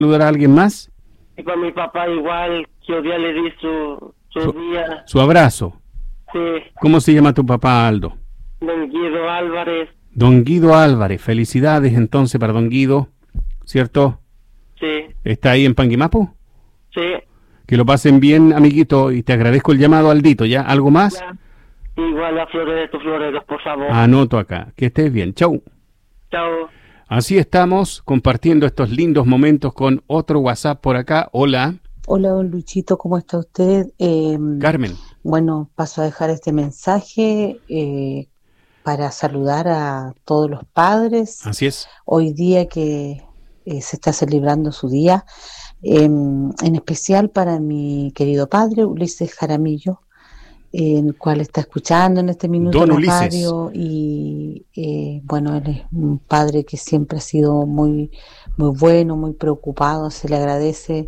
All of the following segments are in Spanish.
saludar a alguien más? Y con mi papá igual, que hoy día le di su día. Su abrazo. Sí, ¿Cómo se llama tu papá, Aldo? don Guido Álvarez. Don Guido Álvarez. Felicidades entonces para don Guido, ¿cierto? Sí, ¿Está ahí en Panguimapo? sí. Que lo pasen bien, amiguito, y te agradezco el llamado, Aldito, ¿ya? ¿Algo más? Ya. Igual a Flores de tus Floreros, por favor. Anoto acá. Que estés bien. Chau. Chao. Así estamos compartiendo estos lindos momentos con otro WhatsApp por acá. Hola. Hola, don Luchito, ¿cómo está usted? Carmen. Bueno, paso a dejar este mensaje para saludar a todos los padres. Así es. Hoy día que se está celebrando su día, en especial para mi querido padre, Ulises Jaramillo, el cual está escuchando en este minuto Don la Ulises. radio y bueno, él es un padre que siempre ha sido muy, muy bueno, muy preocupado, se le agradece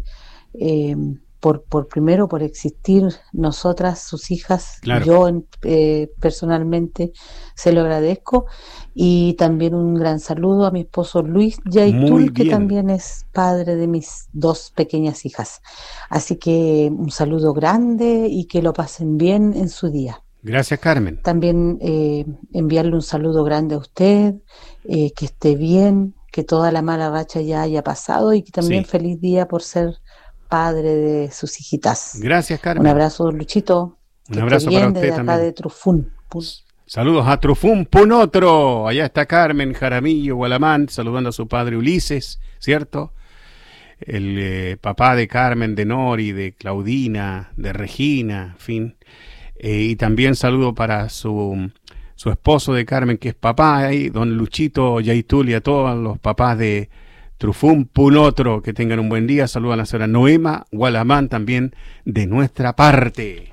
por primero por existir nosotras, sus hijas, Claro. yo personalmente se lo agradezco, y también un gran saludo a mi esposo Luis Muy Yaitul, que bien. también es padre de mis dos pequeñas hijas. Así que un saludo grande y que lo pasen bien en su día. Gracias, Carmen. También enviarle un saludo grande a usted, que esté bien, que toda la mala racha ya haya pasado, y que también Sí. feliz día por ser padre de sus hijitas. Gracias, Carmen. Un abrazo, don Luchito. Un Que abrazo esté para bien usted desde acá también. de Trufún. Saludos a Trufún Punotro. Allá está Carmen Jaramillo Gualamán saludando a su padre Ulises, ¿cierto? El papá de Carmen, de Nori, de Claudina, de Regina, en fin. Y también saludo para su esposo de Carmen, que es papá, ahí, don Luchito Yaitul, y a todos los papás de Trufún Punotro. Que tengan un buen día. Saludos a la señora Noema Gualamán también de nuestra parte.